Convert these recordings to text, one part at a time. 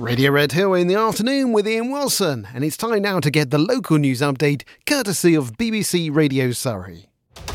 Radio Red Hill in the afternoon with Ian Wilson, and it's time now to get the local news update courtesy of BBC Radio Surrey.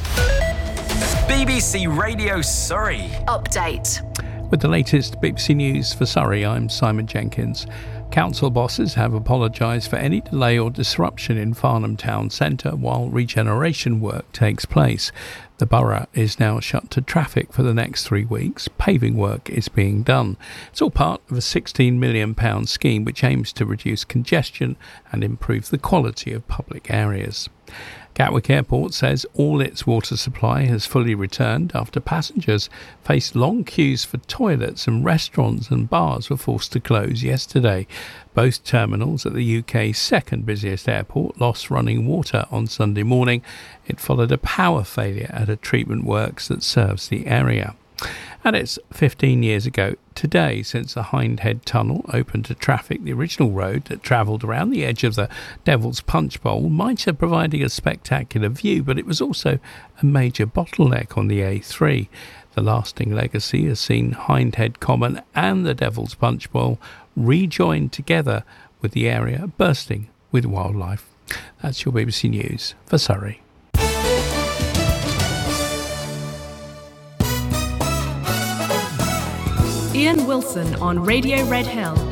BBC Radio Surrey. Update. With the latest BBC News for Surrey, I'm Simon Jenkins. Council bosses have apologised for any delay or disruption in Farnham Town Centre while regeneration work takes place. The borough is now shut to traffic for the next 3 weeks. Paving work is being done. It's all part of a £16 million scheme which aims to reduce congestion and improve the quality of public areas. Gatwick Airport says all its water supply has fully returned after passengers faced long queues for toilets and restaurants and bars were forced to close yesterday. Both terminals at the UK's second busiest airport lost running water on Sunday morning. It followed a power failure at a treatment works that serves the area. And it's 15 years ago today since the Hindhead Tunnel opened to traffic. The original road that travelled around the edge of the Devil's Punch Bowl might have provided a spectacular view, but it was also a major bottleneck on the A3. The lasting legacy has seen Hindhead Common and the Devil's Punch Bowl rejoined together, with the area bursting with wildlife. That's your BBC News for Surrey. Ian Wilson on Radio Red Hill.